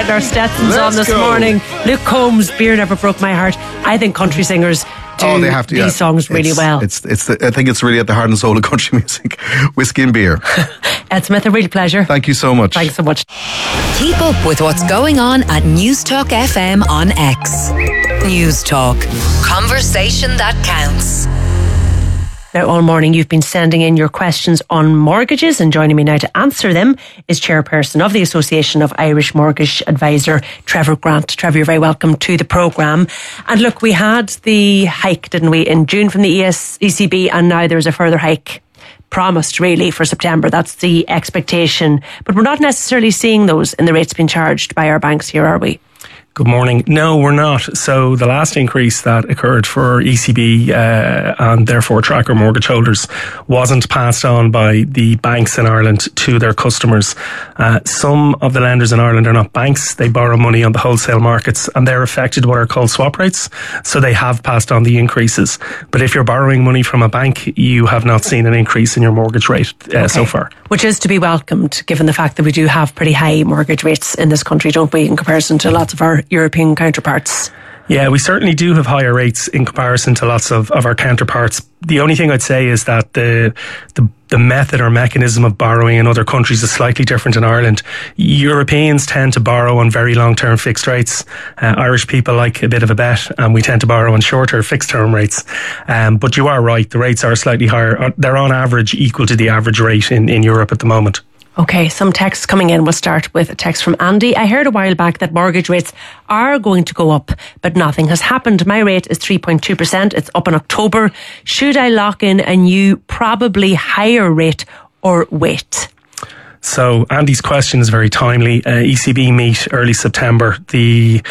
with our Stetsons on this morning. Luke Combs, Beer Never Broke My Heart. I think country singers do they have to, these songs really well. I think it's really at the heart and soul of country music. Whiskey and beer. Ed Smith, a real pleasure. Thank you so much. Thanks so much. Keep up with what's going on at News Talk FM on X. News Talk. Conversation that counts. Now, all morning you've been sending in your questions on mortgages, and joining me now to answer them is Chairperson of the Association of Irish Mortgage Advisor, Trevor Grant. Trevor, you're very welcome to the programme. And look, we had the hike, didn't we, in June from the ECB, and now there's a further hike promised really for September. That's the expectation. But we're not necessarily seeing those in the rates being charged by our banks here, are we? Good morning. No, we're not. So the last increase that occurred for ECB and therefore tracker mortgage holders wasn't passed on by the banks in Ireland to their customers. Some of the lenders in Ireland are not banks. They borrow money on the wholesale markets and they're affected what are called swap rates. So they have passed on the increases. But if you're borrowing money from a bank, you have not seen an increase in your mortgage rate so far. Which is to be welcomed, given the fact that we do have pretty high mortgage rates in this country, don't we, in comparison to lots of our European counterparts? Yeah, we certainly do have higher rates in comparison to lots of our counterparts. The only thing I'd say is that the method or mechanism of borrowing in other countries is slightly different in Ireland. Europeans tend to borrow on very long-term fixed rates. Irish people like a bit of a bet, and we tend to borrow on shorter fixed-term rates. But you are right, the rates are slightly higher. They're on average equal to the average rate in Europe at the moment. Okay, some texts coming in. We'll start with a text from Andy. I heard a while back that mortgage rates are going to go up, but nothing has happened. My rate is 3.2%. It's up in October. Should I lock in a new, probably higher rate or wait? So Andy's question is very timely. ECB meet early September. The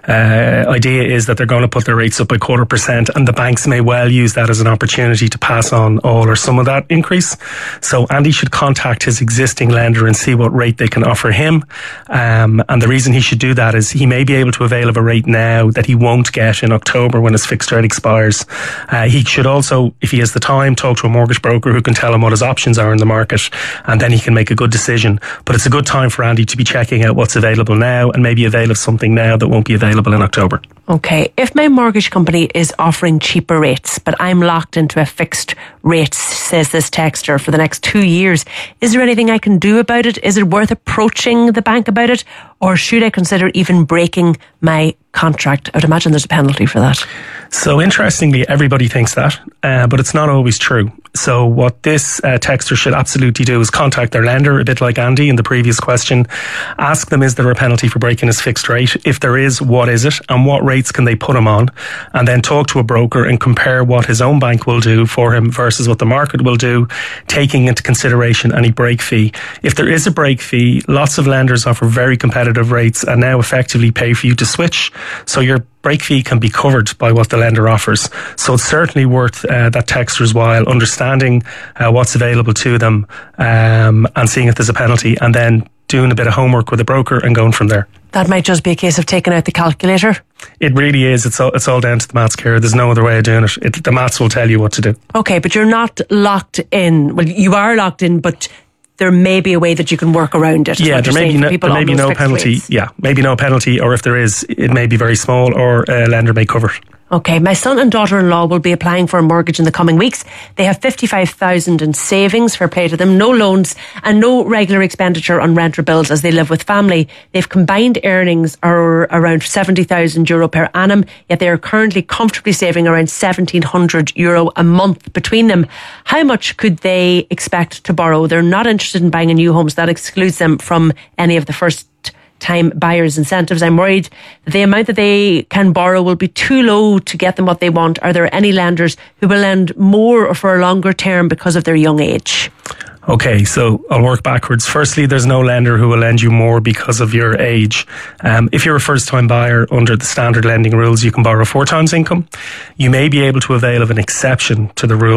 idea is that they're going to put their rates up by 0.25%, and the banks may well use that as an opportunity to pass on all or some of that increase. So Andy should contact his existing lender and see what rate they can offer him. And the reason he should do that is he may be able to avail of a rate now that he won't get in October when his fixed rate expires. He should also, if he has the time, talk to a mortgage broker who can tell him what his options are in the market, and then he can make a good decision. But it's a good time for Andy to be checking out what's available now and maybe avail of something now that won't be available in October. Okay, if my mortgage company is offering cheaper rates, but I'm locked into a fixed rate, says this texter, for the next 2 years, is there anything I can do about it? Is it worth approaching the bank about it? Or should I consider even breaking my contract? I would imagine there's a penalty for that. So interestingly, everybody thinks that, but it's not always true. So what this texter should absolutely do is contact their lender, a bit like Andy in the previous question. Ask them, is there a penalty for breaking his fixed rate? If there is, what is it? And what rates can they put him on? And then talk to a broker and compare what his own bank will do for him versus what the market will do, taking into consideration any break fee. If there is a break fee, lots of lenders offer very competitive rates and now effectively pay for you to switch. So your break fee can be covered by what the lender offers. So it's certainly worth that texter's while understanding what's available to them and seeing if there's a penalty, and then doing a bit of homework with a broker and going from there. That might just be a case of taking out the calculator. It really is. It's all down to the maths, Ciara. There's no other way of doing it. The maths will tell you what to do. Okay, but you're not locked in. Well, you are locked in, but there may be a way that you can work around it. Yeah, there may be no penalty. Rates. Yeah, maybe no penalty, or if there is, it may be very small, or a lender may cover it. Okay, my son and daughter-in-law will be applying for a mortgage in the coming weeks. They have 55,000 in savings, fair play to them, no loans and no regular expenditure on rent or bills as they live with family. They've combined earnings are around €70,000 per annum, yet they are currently comfortably saving around €1,700 a month between them. How much could they expect to borrow? They're not interested in buying a new home, so that excludes them from any of the first time buyers' incentives. I'm worried that the amount that they can borrow will be too low to get them what they want. Are there any lenders who will lend more or for a longer term because of their young age? Okay, so I'll work backwards. Firstly, there's no lender who will lend you more because of your age. If you're a first-time buyer, under the standard lending rules, you can borrow 4 times income. You may be able to avail of an exception to the rule